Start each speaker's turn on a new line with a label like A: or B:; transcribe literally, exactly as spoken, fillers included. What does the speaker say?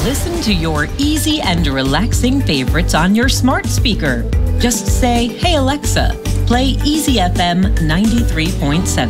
A: listen to your easy and relaxing favorites on your smart speaker. Just say, "Hey Alexa, play Easy F M ninety-three point seven."